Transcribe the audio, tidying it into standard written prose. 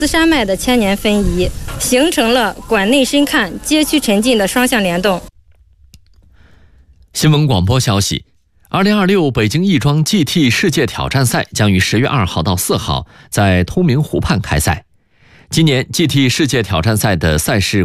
四山脉的千年分移，形成了馆内深看、街区沉浸的双向联动。 新闻广播消息：2026北京亦庄 GT 世界挑战赛将于10月2号到4号在通明湖畔开赛。今年 GT 世界挑战赛的赛事